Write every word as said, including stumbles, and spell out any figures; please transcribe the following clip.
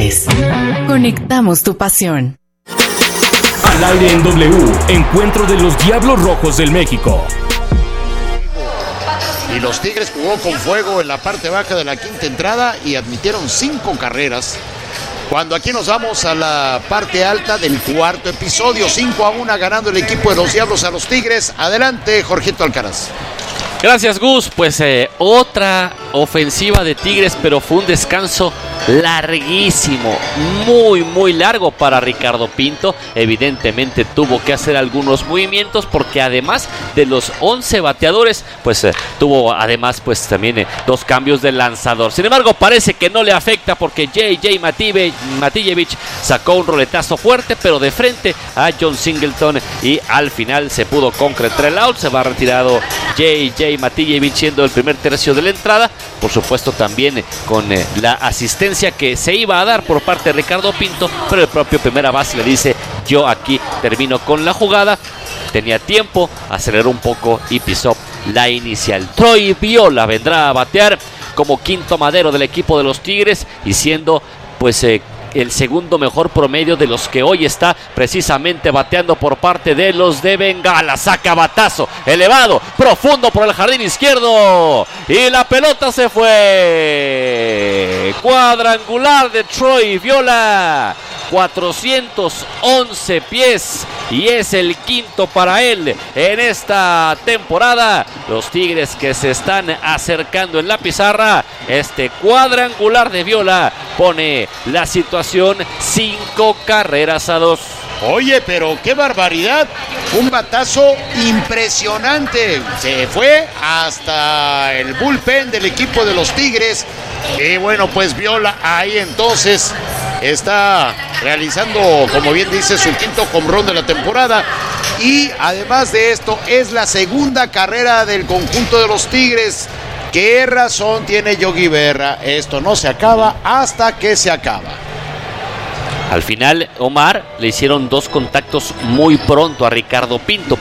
Tigres. Conectamos tu pasión. Al aire en W, encuentro de los Diablos Rojos del México. Y los Tigres jugó con fuego en la parte baja de la quinta entrada y admitieron cinco carreras. Cuando aquí nos vamos a la parte alta del cuarto episodio, cinco a uno ganando el equipo de los Diablos a los Tigres. Adelante, Jorgito Alcaraz. Gracias, Gus. Pues eh, otra ofensiva de Tigres, pero fue un descanso larguísimo, muy muy largo para Ricardo Pinto. Evidentemente tuvo que hacer algunos movimientos porque además de los once bateadores, pues eh, tuvo además pues también eh, dos cambios de lanzador. Sin embargo, parece que no le afecta porque J J Matijevich sacó un roletazo fuerte, pero de frente a John Singleton, y al final se pudo concretar el out. Se va retirado J J Matijevich siendo el primer tercio de la entrada, por supuesto también eh, con eh, la asistencia que se iba a dar por parte de Ricardo Pinto, pero el propio primera base le dice: yo aquí termino con la jugada. Tenía tiempo, aceleró un poco y pisó la inicial. Troy Viola vendrá a batear como quinto madero del equipo de los Tigres y siendo pues eh, el segundo mejor promedio de los que hoy está precisamente bateando por parte de los de Bengala. Saca batazo elevado, profundo por el jardín izquierdo y la pelota se fue. Cuadrangular de Troy Viola, cuatrocientos once pies, y es el quinto para él en esta temporada. Los Tigres que se están acercando en la pizarra. Este cuadrangular de Viola pone la situación cinco carreras a dos. Oye, pero qué barbaridad, un batazo impresionante, se fue hasta el bullpen del equipo de los Tigres. Y bueno, pues Viola ahí entonces está realizando, como bien dice, su quinto home run de la temporada. Y además de esto, es la segunda carrera del conjunto de los Tigres. ¿Qué razón tiene Yogi Berra? Esto no se acaba hasta que se acaba. Al final, Omar, le hicieron dos contactos muy pronto a Ricardo Pinto.